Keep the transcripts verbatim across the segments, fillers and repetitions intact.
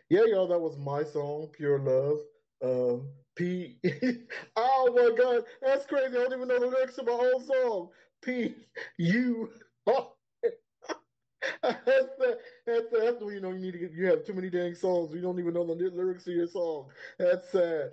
Yeah, y'all, that was my song, Pure Love. Um, P. Oh my God, that's crazy. I don't even know the lyrics to my own song. P. U. Oh, that's the, that's the, that's when you know you need to get, you have too many dang songs. You don't even know the lyrics to your song. That's sad.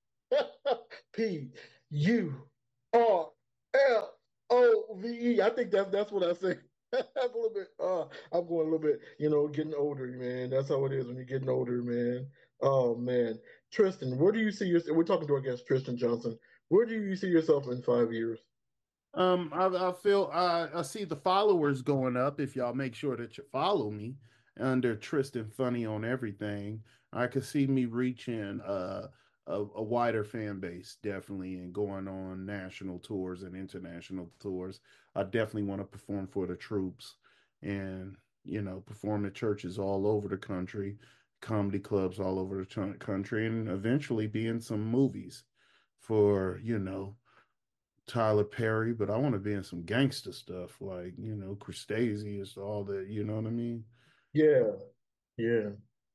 P. U. R. L. O. V. E. I think that's that's what I say. That's a little bit. Uh, I'm going a little bit. You know, getting older, man. That's how it is when you're getting older, man. Oh man, Tristan, where do you see yourself? We're talking to our guest, Tristan Johnson. Where do you see yourself in five years? Um, I, I feel I, I see the followers going up if y'all make sure that you follow me under Tristan Funny on everything. I could see me reaching uh, a, a wider fan base, definitely, and going on national tours and international tours. I definitely want to perform for the troops and, you know, perform at churches all over the country, comedy clubs all over the ch- country, and eventually be in some movies for, you know, Tyler Perry, but I want to be in some gangster stuff like, you know, Cristasy is all that, you know what I mean? Yeah, yeah.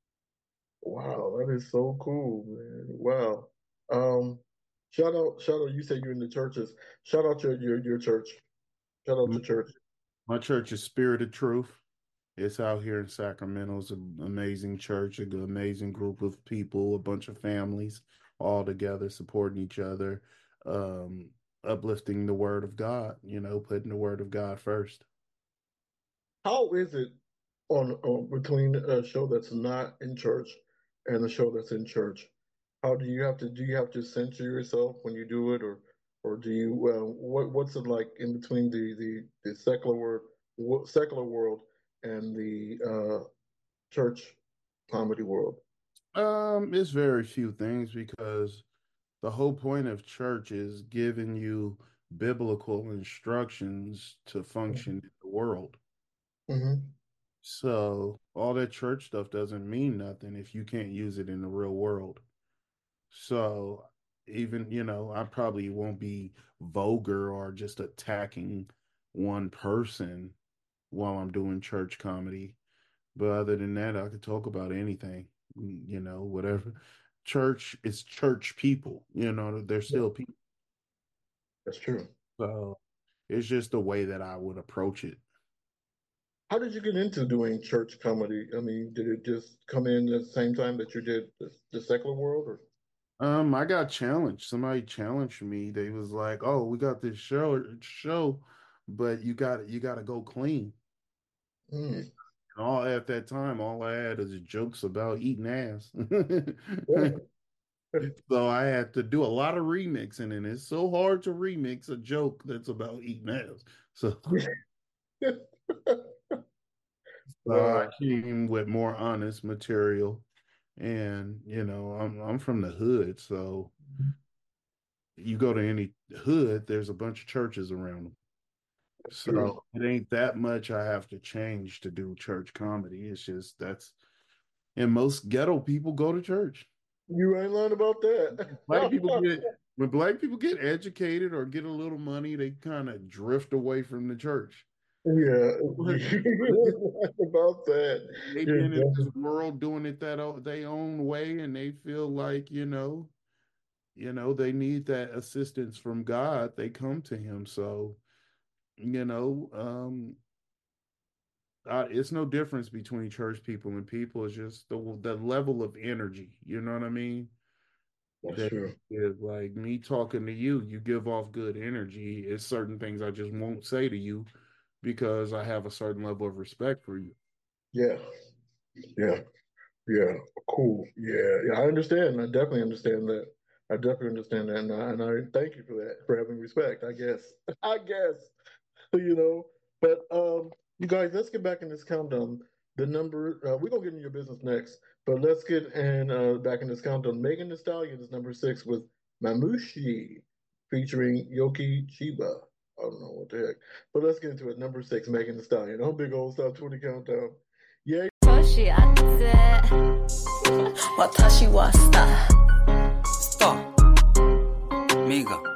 Wow, that is so cool, man. Wow. Um, shout out, shout out. You say you're in the churches. Shout out your your your church. Shout out your church. My church is Spirit of Truth. It's out here in Sacramento. It's an amazing church, an amazing group of people, a bunch of families all together supporting each other, um, uplifting the word of God, you know, putting the word of God first. How is it on, on between a show that's not in church and a show that's in church? How do you have to do you have to censor yourself when you do it, or or do you uh, what what's it like in between the the, the secular world wo- secular world and the uh, church comedy world? Um, it's very few things because the whole point of church is giving you biblical instructions to function in the world. Hmm. So all that church stuff doesn't mean nothing if you can't use it in the real world. So even, you know, I probably won't be vulgar or just attacking one person while I'm doing church comedy. But other than that, I could talk about anything, you know, whatever. Church is church people, you know, they're Yeah, still people. that's true. So it's just the way that I would approach it. How did you get into doing church comedy? I mean, did it just come in at the same time that you did the, the secular world, or? Um, I got challenged. Somebody challenged me. They was like, "Oh, we got this show show, but you got you got to go clean." And Mm, all at that time, all I had is jokes about eating ass. yeah. So I had to do a lot of remixing, and it's so hard to remix a joke that's about eating ass. So, so I Wow. came with more honest material, and you know, I'm I'm from the hood, so you go to any hood, there's a bunch of churches around them. That's true. So it ain't that much I have to change to do church comedy. It's just that's and most ghetto people go to church. You ain't lying about that. Black people get when black people get educated or get a little money, they kind of drift away from the church. Yeah, you But ain't lying about that. they've You're been in this definitely, world doing it that o- they own way, and they feel like you know, you know, they need that assistance from God. They come to Him. So you know, um, uh, it's no difference between church people and people. It's just the the level of energy. You know what I mean? that's That true. is like me talking to you. You give off good energy. It's certain things I just won't say to you because I have a certain level of respect for you. Yeah, yeah, yeah. Cool. Yeah, yeah. I understand. I definitely understand that. I definitely understand that, and I, and I thank you for that, for having respect. I guess. I guess. You know. But um, you guys, let's get back in this countdown. The number uh, we're gonna get into your business next, but let's get in uh, back in this countdown. Megan Thee Stallion is number six with Mamushi featuring Yoki Chiba. I don't know what the heck, but let's get into it. Number six, Megan Thee Stallion. On Big Old Stop twenty countdown. Yeah. 年あって私はスタースターミガ